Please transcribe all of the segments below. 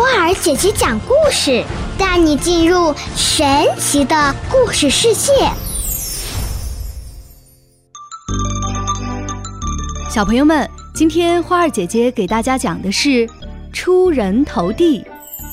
花儿姐姐讲故事，带你进入神奇的故事世界。 小朋友们，今天花儿姐姐给大家讲的是出人头地。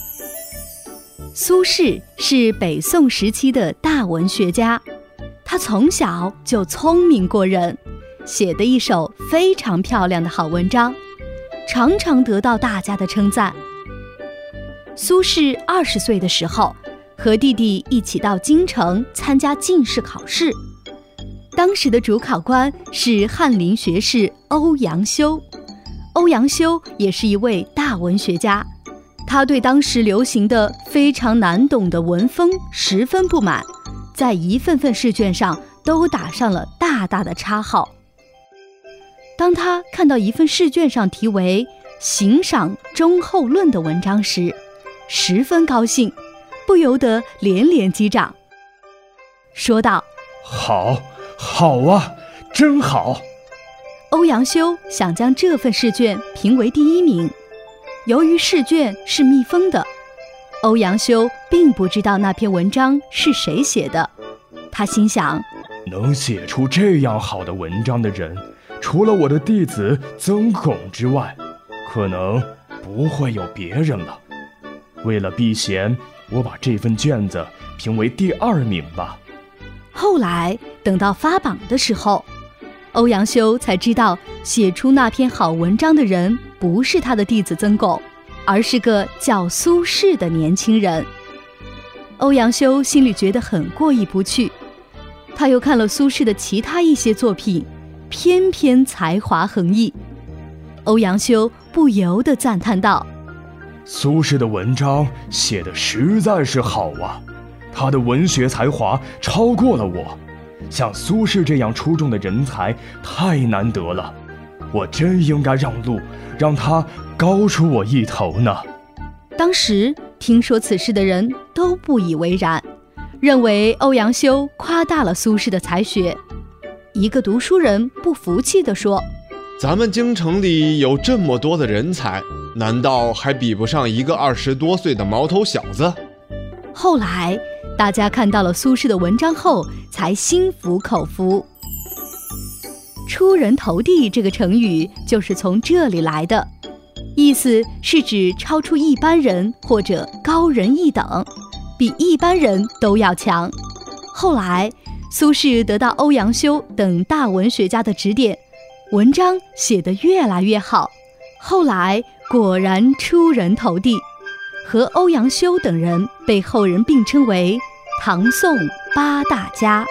苏轼是北宋时期的大文学家，他从小就聪明过人，写的一首非常漂亮的好文章，常常得到大家的称赞。苏轼20岁的时候，和弟弟一起到京城参加进士考试，当时的主考官是翰林学士欧阳修。欧阳修也是一位大文学家，他对当时流行的非常难懂的文风十分不满，在一份份试卷上都打上了大大的叉号。当他看到一份试卷上题为行赏忠厚论的文章时，十分高兴，不由得连连击掌，说道： 好啊，真好。 欧阳修想将这份试卷评为第1名，由于试卷是密封的，欧阳修并不知道那篇文章是谁写的。他心想， 能写出这样好的文章的人，除了我的弟子曾巩之外，可能不会有别人了。为了避嫌，我把这份卷子评为第2名吧。 后来等到发榜的时候，欧阳修才知道写出那篇好文章的人不是他的弟子曾巩，而是个叫苏轼的年轻人。欧阳修心里觉得很过意不去，他又看了苏轼的其他一些作品，偏偏才华横溢。欧阳修不由得赞叹道： 苏轼的文章写得实在是好啊，他的文学才华超过了我，像苏轼这样出众的人才太难得了，我真应该让路，让他高出我一头呢。 当时听说此事的人都不以为然，认为欧阳修夸大了苏轼的才学。一个读书人不服气地说： 咱们京城里有这么多的人才，难道还比不上一个20多岁的毛头小子？ 后来大家看到了苏轼的文章后，才心服口服。出人头地这个成语就是从这里来的，意思是指超出一般人或者高人一等，比一般人都要强。后来苏轼得到欧阳修等大文学家的指点，文章写得越来越好，后来果然出人头地，和欧阳修等人被后人并称为唐宋8大家。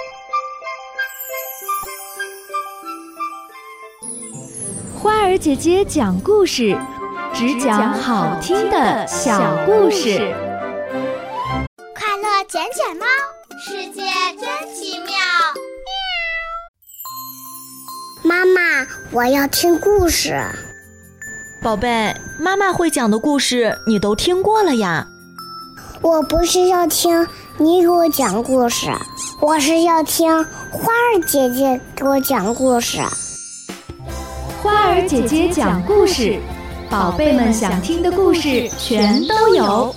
花儿姐姐讲故事，只讲好听的小故事。 快乐捡捡猫，世界真奇妙。妈妈，我要听故事。 宝贝，妈妈会讲的故事你都听过了呀。 我不是要听你给我讲故事，我是要听花儿姐姐给我讲故事。 花儿姐姐讲故事，宝贝们想听的故事全都有。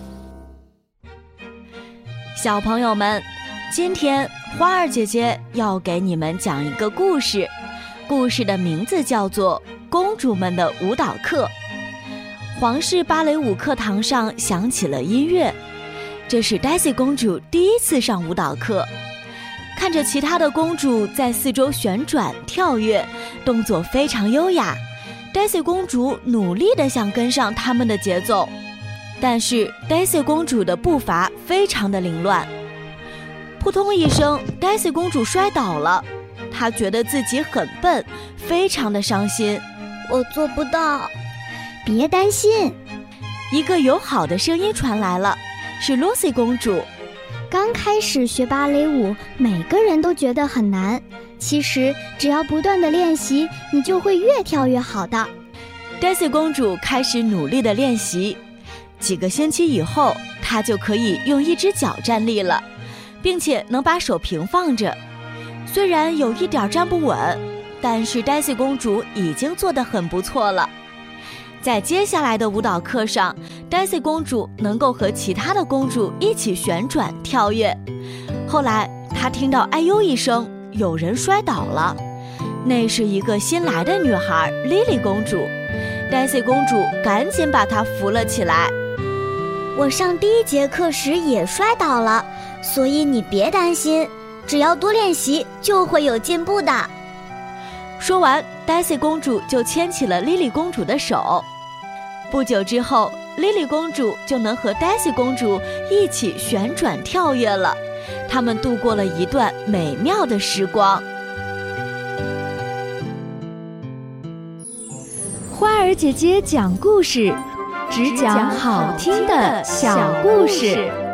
小朋友们，今天花儿姐姐要给你们讲一个故事，故事的名字叫做《公主们的舞蹈课》。皇室芭蕾舞课堂上响起了音乐，这是 Daisy 公主第一次上舞蹈课。看着其他的公主在四周旋转跳跃，动作非常优雅， Daisy 公主努力地想跟上他们的节奏，但是 Daisy 公主的步伐非常的凌乱。扑通一声， Daisy 公主摔倒了，她觉得自己很笨，非常的伤心。 我做不到。 别担心， 一个友好的声音传来了，是 Lucy 公主。 刚开始学芭蕾舞，每个人都觉得很难，其实只要不断的练习，你就会越跳越好的。 Daisy 公主开始努力的练习，几个星期以后，她就可以用一只脚站立了，并且能把手平放着。虽然有一点站不稳，但是 Daisy 公主已经做得很不错了。 在接下来的舞蹈课上，Daisy 公主能够和其他的公主一起旋转跳跃。后来她听到哎呦一声，有人摔倒了，那是一个新来的女孩Lily 公主。Daisy 公主赶紧把她扶了起来。 我上第1节课时也摔倒了，所以你别担心，只要多练习就会有进步的。 说完，Daisy 公主就牵起了 Lily 公主的手。不久之后，Lily 公主就能和 Daisy 公主一起旋转跳跃了。他们度过了一段美妙的时光。 花儿姐姐讲故事，只讲好听的小故事。